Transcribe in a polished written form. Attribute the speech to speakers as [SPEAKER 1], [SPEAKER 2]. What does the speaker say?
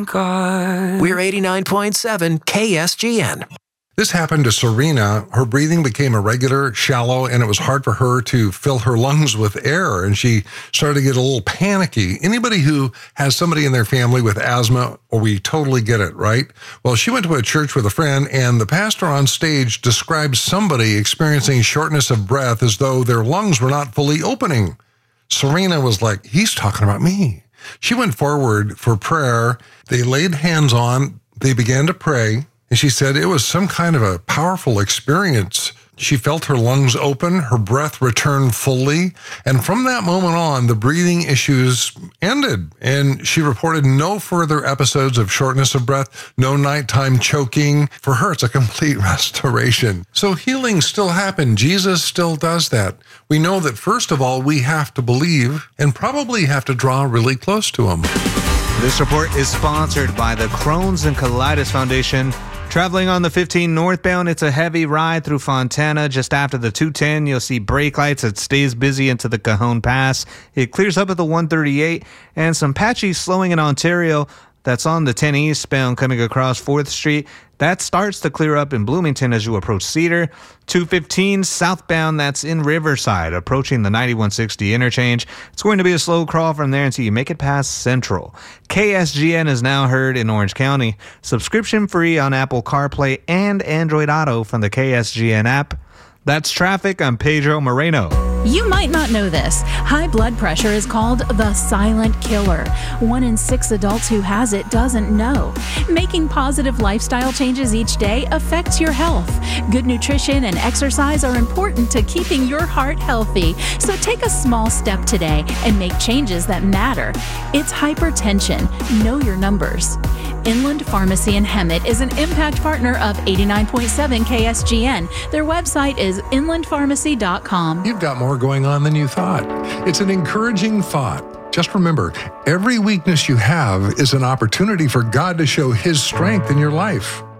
[SPEAKER 1] thank God.
[SPEAKER 2] We're 89.7 KSGN.
[SPEAKER 3] This happened to Serena. Her breathing became irregular, shallow, and it was hard for her to fill her lungs with air, and she started to get a little panicky. Anybody who has somebody in their family with asthma, we totally get it, right? Well, she went to a church with a friend, and the pastor on stage described somebody experiencing shortness of breath as though their lungs were not fully opening. Serena was like, he's talking about me. She went forward for prayer. They laid hands on, they began to pray. And she said it was some kind of a powerful experience. She felt her lungs open, her breath return fully. And from that moment on, the breathing issues ended. And she reported no further episodes of shortness of breath, no nighttime choking. For her, it's a complete restoration. So healing still happened. Jesus still does that. We know that, first of all, we have to believe and probably have to draw really close to him.
[SPEAKER 4] This report is sponsored by the Crohn's and Colitis Foundation. Traveling on the 15 northbound, it's a heavy ride through Fontana. Just after the 210, you'll see brake lights. It stays busy into the Cajon Pass. It clears up at the 138, and some patchy slowing in Ontario. That's on the 10 eastbound coming across 4th Street. That starts to clear up in Bloomington as you approach Cedar. 215 southbound, that's in Riverside, approaching the 9160 interchange. It's going to be a slow crawl from there until you make it past Central. KSGN is now heard in Orange County. Subscription free on Apple CarPlay and Android Auto from the KSGN app. That's traffic. I'm Pedro Moreno.
[SPEAKER 5] You might not know this. High blood pressure is called the silent killer. 1 in 6 adults who has it doesn't know. Making positive lifestyle changes each day affects your health. Good nutrition and exercise are important to keeping your heart healthy. So take a small step today and make changes that matter. It's hypertension. Know your numbers. Inland Pharmacy in Hemet is an impact partner of 89.7 KSGN. Their website is inlandpharmacy.com.
[SPEAKER 3] You've got more going on than you thought. It's an encouraging thought. Just remember, every weakness you have is an opportunity for God to show His strength in your life.